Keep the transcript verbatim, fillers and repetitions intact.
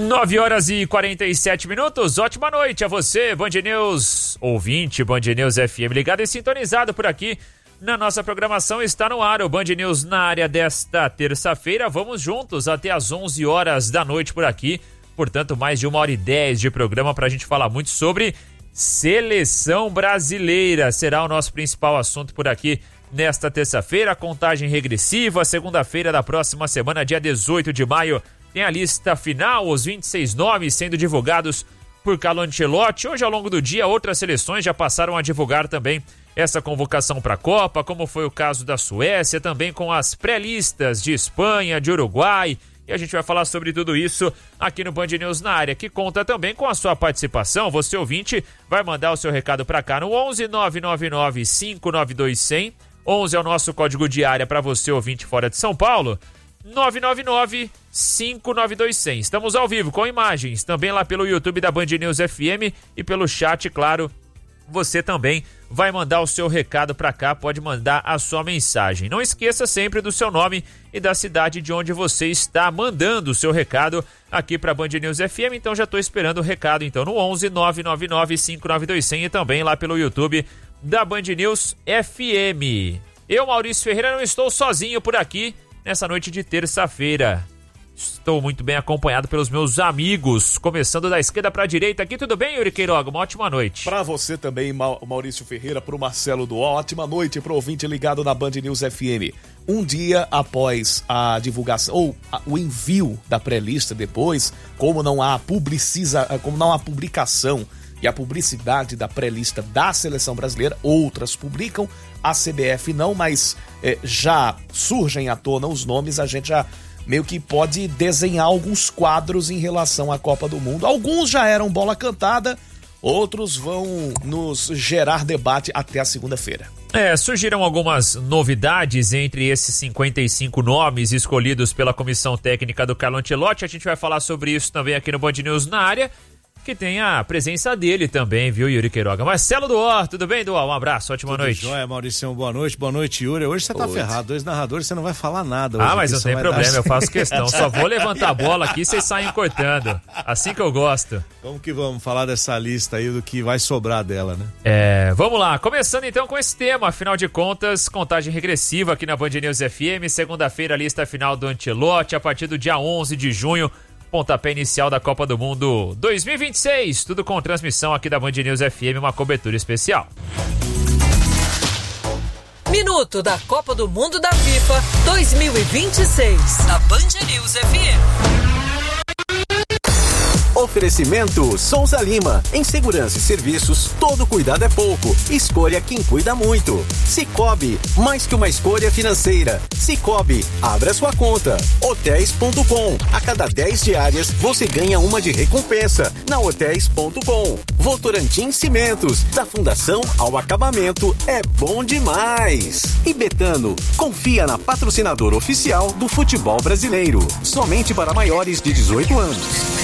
nove horas e quarenta e sete minutos, ótima noite a você, Band News ouvinte, Band News F M, ligado e sintonizado por aqui na nossa programação. Está no ar o Band News na área desta terça-feira. Vamos juntos até às onze horas da noite por aqui, portanto mais de uma hora e dez de programa para a gente falar muito sobre seleção brasileira. Será o nosso principal assunto por aqui nesta terça-feira, contagem regressiva, segunda-feira da próxima semana, dia dezoito de maio, tem a lista final, os vinte e seis nomes sendo divulgados por Carlo Ancelotti. Hoje, ao longo do dia, outras seleções já passaram a divulgar também essa convocação para a Copa, como foi o caso da Suécia, também com as pré-listas de Espanha, de Uruguai. E a gente vai falar sobre tudo isso aqui no Band News na área, que conta também com a sua participação. Você, ouvinte, vai mandar o seu recado para cá no onze nove nove nove cinco nove dois zero zero. onze é o nosso código de área para você, ouvinte fora de São Paulo. nove nove nove cinco nove dois zero zero. Estamos ao vivo com imagens, também lá pelo YouTube da Band News F M e pelo chat, claro. Você também vai mandar o seu recado para cá, pode mandar a sua mensagem. Não esqueça sempre do seu nome e da cidade de onde você está mandando o seu recado aqui para Band News F M. Então já estou esperando o recado então no onze nove nove nove cinco nove dois zero zero e também lá pelo YouTube da Band News F M. Eu, Maurício Ferreira, não estou sozinho por aqui nessa noite de terça-feira. Estou muito bem acompanhado pelos meus amigos, começando da esquerda para a direita aqui. Tudo bem, Yuri Queiroga? Uma ótima noite. Para você também, Maurício Ferreira, para o Marcelo Duó, ótima noite para o ouvinte ligado na Band News F M. Um dia após a divulgação, ou a, o envio da pré-lista depois, como não há publiciza, como não há publicação e a publicidade da pré-lista da seleção brasileira, outras publicam, a C B F não, mas é, já surgem à tona os nomes, a gente já meio que pode desenhar alguns quadros em relação à Copa do Mundo. Alguns já eram bola cantada, outros vão nos gerar debate até a segunda-feira. É, surgiram algumas novidades entre esses cinquenta e cinco nomes escolhidos pela comissão técnica do Carlo Ancelotti. A gente vai falar sobre isso também aqui no Band News na área, que tem a presença dele também, viu, Yuri Queiroga? Marcelo Duó, tudo bem, Duó? Um abraço, ótima tudo noite. Joia, Mauricião, boa noite, boa noite, Yuri. Hoje você tá Oi. ferrado, dois narradores, você não vai falar nada. Ah, mas não tem problema, dar... eu faço questão, só vou levantar a bola aqui e vocês saem cortando, assim que eu gosto. Vamos que vamos falar dessa lista aí, do que vai sobrar dela, né? É, vamos lá, começando então com esse tema, afinal de contas, contagem regressiva aqui na Band News F M, segunda-feira, lista final do Ancelotti, a partir do dia onze de junho, pontapé inicial da Copa do Mundo dois mil e vinte e seis, tudo com transmissão aqui da Band News F M, uma cobertura especial. Minuto da Copa do Mundo da FIFA dois mil e vinte e seis, na Band News F M. Oferecimento Souza Lima. Em segurança e serviços, todo cuidado é pouco. Escolha quem cuida muito. Sicoob, mais que uma escolha financeira. Sicoob, abra sua conta. Hotéis ponto com. A cada dez diárias, você ganha uma de recompensa. Na Hotéis ponto com. Votorantim Cimentos. Da fundação ao acabamento, é bom demais. E Betano, confia na patrocinadora oficial do futebol brasileiro. Somente para maiores de dezoito anos.